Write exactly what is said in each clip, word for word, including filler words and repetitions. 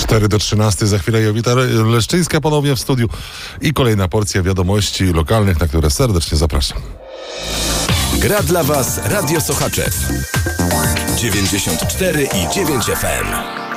cztery do trzynastej, za chwilę Jowita Leszczyńska ponownie w studiu i kolejna porcja wiadomości lokalnych, na które serdecznie zapraszam. Gra dla Was Radio Sochaczew dziewięćdziesiąt cztery i dziewięć F M.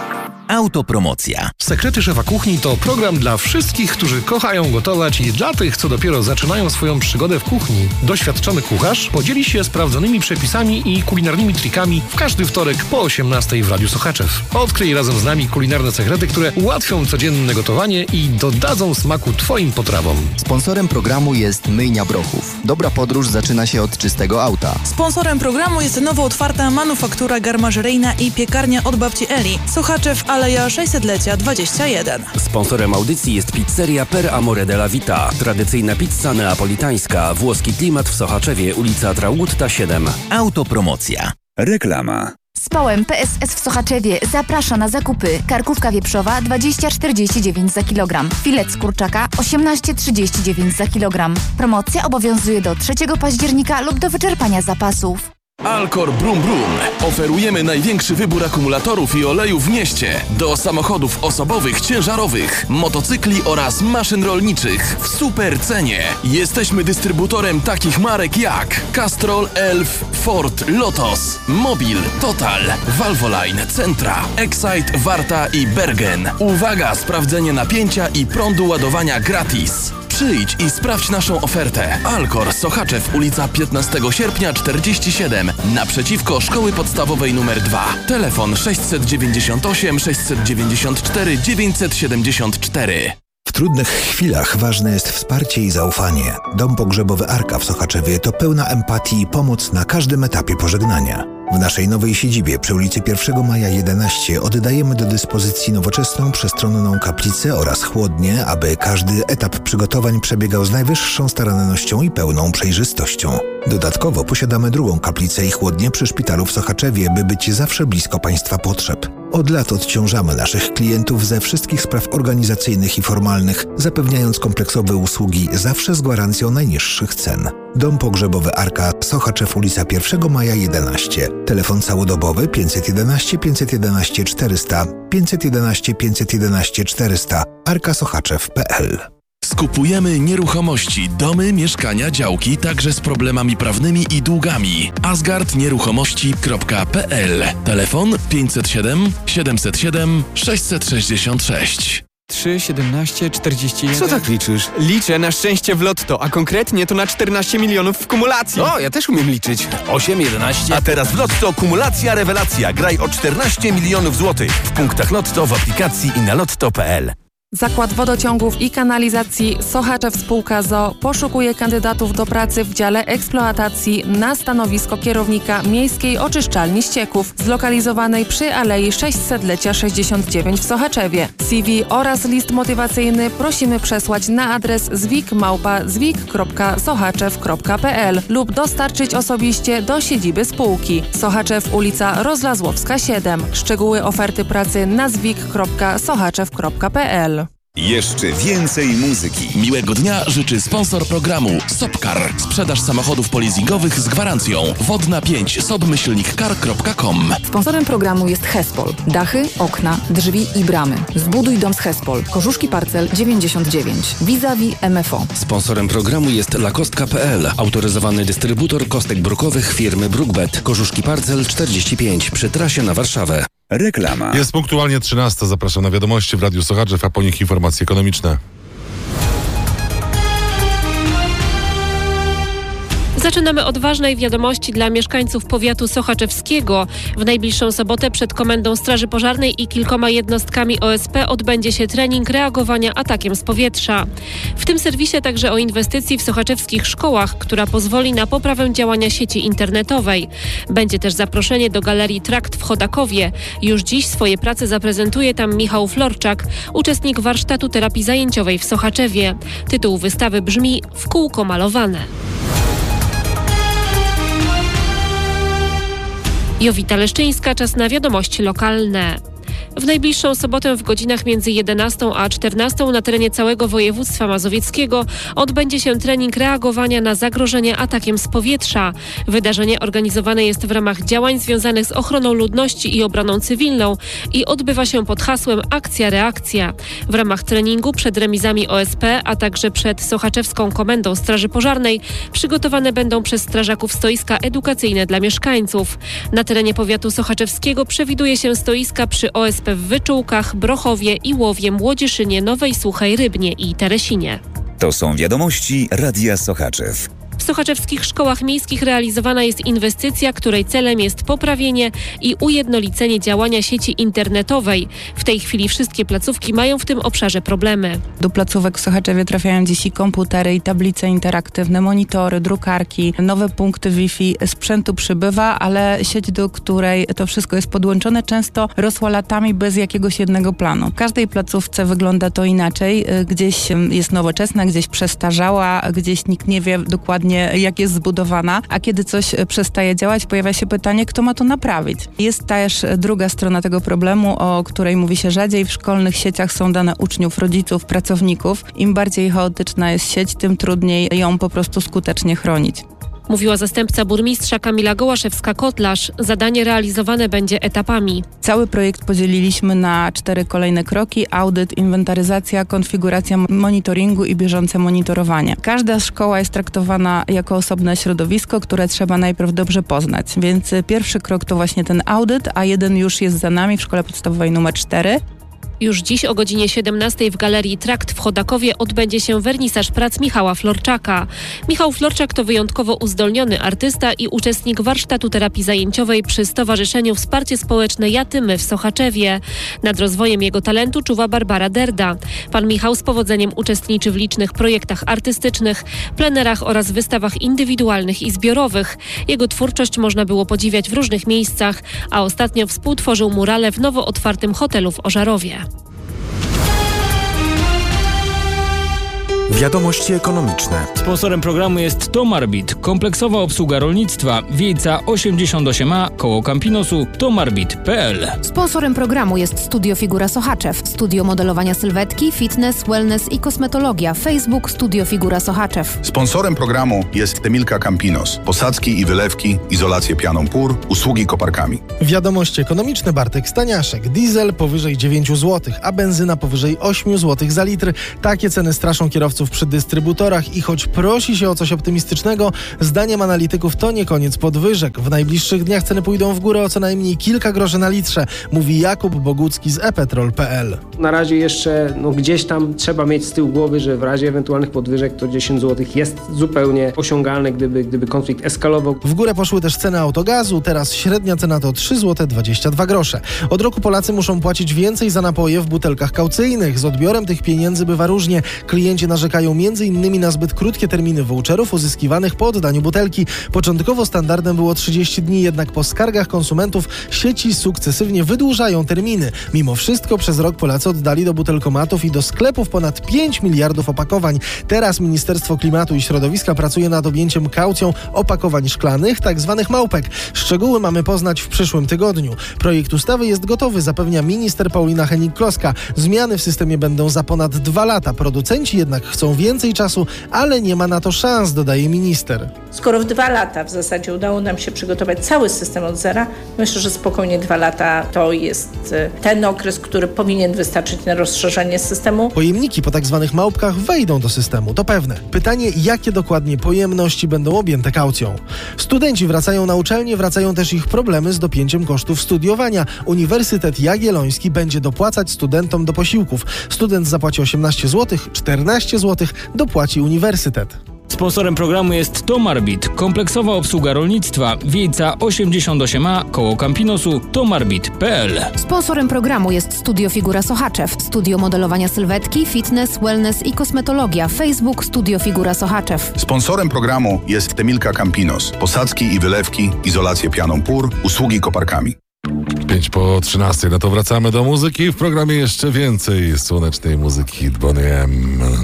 Autopromocja. Sekrety Szefa Kuchni to program dla wszystkich, którzy kochają gotować i dla tych, co dopiero zaczynają swoją przygodę w kuchni. Doświadczony kucharz podzieli się sprawdzonymi przepisami i kulinarnymi trikami w każdy wtorek po osiemnastej w Radiu Sochaczew. Odkryj razem z nami kulinarne sekrety, które ułatwią codzienne gotowanie i dodadzą smaku Twoim potrawom. Sponsorem programu jest Myjnia Brochów. Dobra podróż zaczyna się od czystego auta. Sponsorem programu jest nowo otwarta manufaktura garmażeryjna i piekarnia od babci Eli. Sochaczew, Aleja sześćsetlecia dwadzieścia jeden. Sponsorem audycji jest pizzeria Per Amore della Vita. Tradycyjna pizza neapolitańska. Włoski klimat w Sochaczewie, ulica Trautta siedem. Autopromocja. Reklama. Społem P S S w Sochaczewie zaprasza na zakupy. Karkówka wieprzowa dwadzieścia czterdzieści dziewięć za kilogram. Filet z kurczaka osiemnaście trzydzieści dziewięć za kilogram. Promocja obowiązuje do trzeciego października lub do wyczerpania zapasów. Alcor Brum Brum. Oferujemy największy wybór akumulatorów i olejów w mieście. Do samochodów osobowych, ciężarowych, motocykli oraz maszyn rolniczych. W super cenie. Jesteśmy dystrybutorem takich marek jak Castrol, Elf, Ford, Lotos, Mobil, Total, Valvoline, Centra, Excite, Warta i Bergen. Uwaga, sprawdzenie napięcia i prądu ładowania gratis. Przyjdź i sprawdź naszą ofertę. Alcor, Sochaczew, ulica piętnastego sierpnia czterdzieści siedem, naprzeciwko Szkoły Podstawowej numer dwa. Telefon sześćset dziewięćdziesiąt osiem sześćset dziewięćdziesiąt cztery dziewięćset siedemdziesiąt cztery. W trudnych chwilach ważne jest wsparcie i zaufanie. Dom pogrzebowy Arka w Sochaczewie to pełna empatii i pomoc na każdym etapie pożegnania. W naszej nowej siedzibie przy ulicy pierwszego maja jedenaście oddajemy do dyspozycji nowoczesną, przestronną kaplicę oraz chłodnię, aby każdy etap przygotowań przebiegał z najwyższą starannością i pełną przejrzystością. Dodatkowo posiadamy drugą kaplicę i chłodnię przy szpitalu w Sochaczewie, by być zawsze blisko Państwa potrzeb. Od lat odciążamy naszych klientów ze wszystkich spraw organizacyjnych i formalnych, zapewniając kompleksowe usługi zawsze z gwarancją najniższych cen. Dom pogrzebowy Arka, Sochaczew, ulica pierwszego maja jedenaście. Telefon całodobowy pięćset jedenaście pięćset jedenaście czterysta, pięćset jedenaście pięćset jedenaście czterysta, arkasochaczew kropka p l. Skupujemy nieruchomości, domy, mieszkania, działki, także z problemami prawnymi i długami. asgard nieruchomości kropka p l. Telefon pięćset siedem siedemset siedem sześćset sześćdziesiąt sześć. trzy, siedemnaście, czterdzieści jeden. Co tak liczysz? Liczę na szczęście w lotto, a konkretnie to na czternaście milionów w kumulacji. O, ja też umiem liczyć. osiem, jedenaście. A teraz w Lotto kumulacja rewelacja. Graj o czternaście milionów złotych. W punktach Lotto, w aplikacji i na lotto kropka p l. Zakład Wodociągów i Kanalizacji Sochaczew Spółka z o o poszukuje kandydatów do pracy w dziale eksploatacji na stanowisko kierownika miejskiej oczyszczalni ścieków zlokalizowanej przy Alei sześćsetlecia sześćdziesiąt dziewięć w Sochaczewie. C V oraz list motywacyjny prosimy przesłać na adres zwik małpa zwik kropka sochaczew kropka p l lub dostarczyć osobiście do siedziby spółki. Sochaczew, ulica Rozlazłowska siedem. Szczegóły oferty pracy na zwik kropka sochaczew kropka p l. Jeszcze więcej muzyki. Miłego dnia życzy sponsor programu Sopcar. Sprzedaż samochodów polizingowych z gwarancją. Wodna pięć sob myślnik car kropka com. Sponsorem programu jest Hespol. Dachy, okna, drzwi i bramy. Zbuduj dom z Hespol. Korzuszki Parcel dziewięćdziesiąt dziewięć. Vis-a-vis M F O. Sponsorem programu jest lakostka kropka p l. Autoryzowany dystrybutor kostek brukowych firmy Brookbet. Korzuszki Parcel czterdzieści pięć przy trasie na Warszawę. Reklama. Jest punktualnie trzynasta. Zapraszam na wiadomości w Radiu Sochaczew, a po nich informacje ekonomiczne. Zaczynamy od ważnej wiadomości dla mieszkańców powiatu sochaczewskiego. W najbliższą sobotę przed Komendą Straży Pożarnej i kilkoma jednostkami O S P odbędzie się trening reagowania atakiem z powietrza. W tym serwisie także o inwestycji w sochaczewskich szkołach, która pozwoli na poprawę działania sieci internetowej. Będzie też zaproszenie do Galerii Trakt w Chodakowie. Już dziś swoje prace zaprezentuje tam Michał Florczak, uczestnik warsztatu terapii zajęciowej w Sochaczewie. Tytuł wystawy brzmi „W kółko malowane”. Jowita Leszczyńska, czas na wiadomości lokalne. W najbliższą sobotę w godzinach między jedenastą a czternastą na terenie całego województwa mazowieckiego odbędzie się trening reagowania na zagrożenie atakiem z powietrza. Wydarzenie organizowane jest w ramach działań związanych z ochroną ludności i obroną cywilną i odbywa się pod hasłem Akcja-reakcja. W ramach treningu przed remizami O S P, a także przed Sochaczewską Komendą Straży Pożarnej przygotowane będą przez strażaków stoiska edukacyjne dla mieszkańców. Na terenie powiatu sochaczewskiego przewiduje się stoiska przy O S P w Wyczółkach, Brochowie, Iłowie, Młodzieszynie, Nowej Suchej, Rybnie i Teresininie. To są wiadomości Radia Sochaczew. W sochaczewskich szkołach miejskich realizowana jest inwestycja, której celem jest poprawienie i ujednolicenie działania sieci internetowej. W tej chwili wszystkie placówki mają w tym obszarze problemy. Do placówek w Sochaczewie trafiają dziś i komputery, i tablice interaktywne, monitory, drukarki, nowe punkty Wi-Fi. Sprzętu przybywa, ale sieć, do której to wszystko jest podłączone, często rosła latami bez jakiegoś jednego planu. W każdej placówce wygląda to inaczej. Gdzieś jest nowoczesna, gdzieś przestarzała, gdzieś nikt nie wie dokładnie, jak jest zbudowana, a kiedy coś przestaje działać, pojawia się pytanie, kto ma to naprawić. Jest też druga strona tego problemu, o której mówi się rzadziej. W szkolnych sieciach są dane uczniów, rodziców, pracowników. Im bardziej chaotyczna jest sieć, tym trudniej ją po prostu skutecznie chronić. Mówiła zastępca burmistrza Kamila Gołaszewska-Kotlarz. Zadanie realizowane będzie etapami. Cały projekt podzieliliśmy na cztery kolejne kroki: audyt, inwentaryzacja, konfiguracja monitoringu i bieżące monitorowanie. Każda szkoła jest traktowana jako osobne środowisko, które trzeba najpierw dobrze poznać. Więc pierwszy krok to właśnie ten audyt, a jeden już jest za nami w szkole podstawowej numer cztery. Już dziś o godzinie siedemnastej w Galerii Trakt w Chodakowie odbędzie się wernisaż prac Michała Florczaka. Michał Florczak to wyjątkowo uzdolniony artysta i uczestnik warsztatu terapii zajęciowej przy Stowarzyszeniu Wsparcie Społeczne Ja Ty My w Sochaczewie. Nad rozwojem jego talentu czuwa Barbara Derda. Pan Michał z powodzeniem uczestniczy w licznych projektach artystycznych, plenerach oraz wystawach indywidualnych i zbiorowych. Jego twórczość można było podziwiać w różnych miejscach, a ostatnio współtworzył murale w nowo otwartym hotelu w Ożarowie. Wiadomości ekonomiczne. Sponsorem programu jest Tomarbit, kompleksowa obsługa rolnictwa, Wiejca osiemdziesiąt osiem A, koło Campinosu, tomarbit kropka p l. Sponsorem programu jest Studio Figura Sochaczew, studio modelowania sylwetki, fitness, wellness i kosmetologia. Facebook Studio Figura Sochaczew. Sponsorem programu jest Temilka Campinos, posadzki i wylewki, izolację pianą pór, usługi koparkami. Wiadomości ekonomiczne. Bartek Staniaszek. Diesel powyżej dziewięć złotych, a benzyna powyżej osiem złotych za litr. Takie ceny straszą kierowców przy dystrybutorach i choć prosi się o coś optymistycznego, zdaniem analityków to nie koniec podwyżek. W najbliższych dniach ceny pójdą w górę o co najmniej kilka groszy na litrze, mówi Jakub Bogucki z e petrol kropka p l. Na razie jeszcze no, gdzieś tam trzeba mieć z tyłu głowy, że w razie ewentualnych podwyżek to dziesięć złotych jest zupełnie osiągalne, gdyby, gdyby konflikt eskalował. W górę poszły też ceny autogazu, teraz średnia cena to trzy złote dwadzieścia dwa grosze. Od roku Polacy muszą płacić więcej za napoje w butelkach kaucyjnych. Z odbiorem tych pieniędzy bywa różnie. Klienci narzekają między innymi na zbyt krótkie terminy voucherów uzyskiwanych po oddaniu butelki. Początkowo standardem było trzydzieści dni, jednak po skargach konsumentów sieci sukcesywnie wydłużają terminy. Mimo wszystko przez rok Polacy oddali do butelkomatów i do sklepów ponad pięć miliardów opakowań. Teraz Ministerstwo Klimatu i Środowiska pracuje nad objęciem kaucją opakowań szklanych, tak zwanych małpek. Szczegóły mamy poznać w przyszłym tygodniu. Projekt ustawy jest gotowy, zapewnia minister Paulina Hennig-Kloska. Zmiany w systemie będą za ponad dwa lata. Producenci jednak chcą więcej czasu, ale nie ma na to szans, dodaje minister. Skoro w dwa lata w zasadzie udało nam się przygotować cały system od zera, myślę, że spokojnie dwa lata to jest ten okres, który powinien wystarczyć na rozszerzenie systemu. Pojemniki po tak zwanych małpkach wejdą do systemu, to pewne. Pytanie, jakie dokładnie pojemności będą objęte kaucją. Studenci wracają na uczelnię, wracają też ich problemy z dopięciem kosztów studiowania. Uniwersytet Jagielloński będzie dopłacać studentom do posiłków. Student zapłaci osiemnaście złotych, czternaście złotych dopłaci uniwersytet. Sponsorem programu jest Tomarbit, kompleksowa obsługa rolnictwa, Wiejca osiemdziesiąt osiem A, koło Campinosu, tomarbit kropka p l. Sponsorem programu jest Studio Figura Sochaczew, studio modelowania sylwetki, fitness, wellness i kosmetologia. Facebook Studio Figura Sochaczew. Sponsorem programu jest Temilka Campinos, posadzki i wylewki, izolację pianą pór, usługi koparkami. pięć po trzynastej, no to wracamy do muzyki. W programie jeszcze więcej słonecznej muzyki. Bonnie M.